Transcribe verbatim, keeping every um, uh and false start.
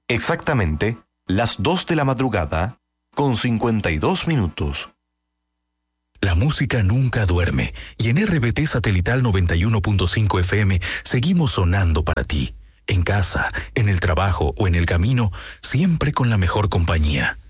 Exactamente las dos de la madrugada con cincuenta y dos minutos. La música nunca duerme y en R B T Satelital noventa y uno punto cinco F M seguimos sonando para ti. En casa, en el trabajo o en el camino, siempre con la mejor compañía.